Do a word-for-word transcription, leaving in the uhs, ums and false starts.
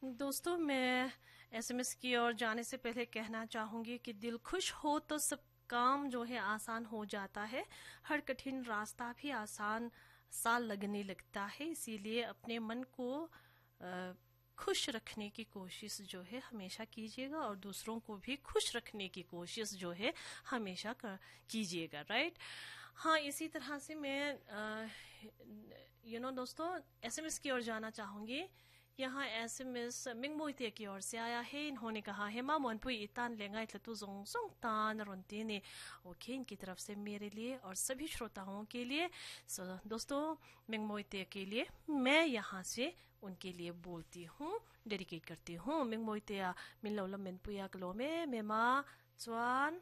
दोस्तों, मैं एसएमएस की ओर जाने से पहले कहना चाहूंगी कि दिल खुश हो तो सब काम जो है आसान हो जाता है। हर कठिन रास्ता भी आसान सा लगने लगता है। इसीलिए अपने मन को अ, खुश रखने की कोशिश जो है हमेशा कीजिएगा और दूसरों को भी खुश रखने की कोशिश जो है हमेशा कीजिएगा। राइट। हाँ, इसी तरह से मैं यू नो दोस्तों एसएमएस की ओर जाना चाहूंगी। यहाँ एसएमएस मिंगमोइते की ओर से आया है। इन्होंने कहा है मा मोनपुई इतान लेंगा इतलतु जोंग सोंग तान रोंते ने। ओके, इनकी तरफ से मेरे लिए और सभी श्रोताओं के लिए। सो दोस्तों, मिंगमोइते के लिए मैं यहाँ से उनके लिए बोलती हूँ, डेडिकेट करती हूँ। मिंगमोइते मिनलोलम मिनपुया कलोमे मेमा चुआन